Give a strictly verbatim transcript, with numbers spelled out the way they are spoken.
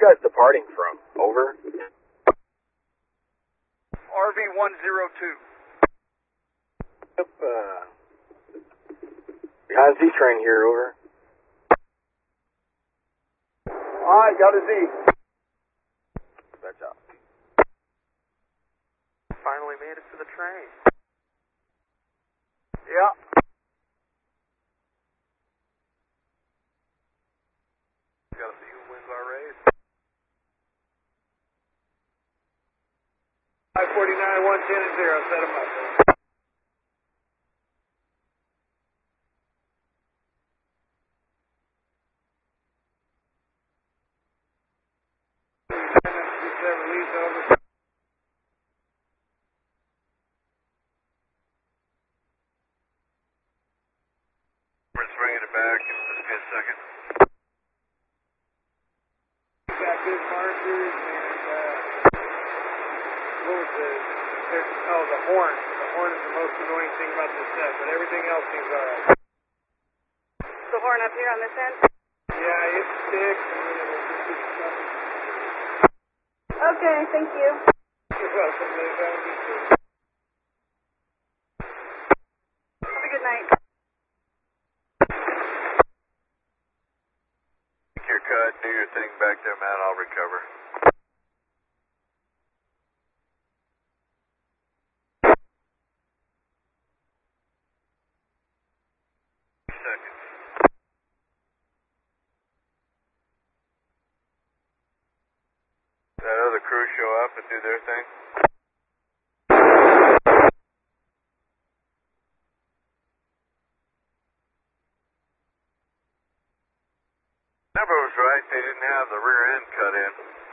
guys departing from? Over. R V one zero two. Yep, uh... behind Z train here, over. Alright, got a Z. Good job. Finally made it to the train. Yeah. Got a few winds are raised. five forty-nine, one ten and zero, set them up. Release over. We're just bringing it back. Just give me a second. We got good markers and uh, what was the? There's, oh, the horn. The horn is the most annoying thing about this set, but everything else seems alright. The horn up here on this end? Yeah, it sticks. Okay, thank you. You're welcome, Liz. I need to. Have a good night. Take your cut, do your thing back there, man. I'll recover. Seconds. That other crew show up and do their thing? Number was right, they didn't have the rear end cut in.